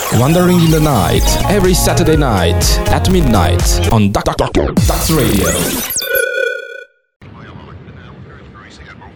Wandering in the Night, every Saturday night at midnight on Ducks Radio.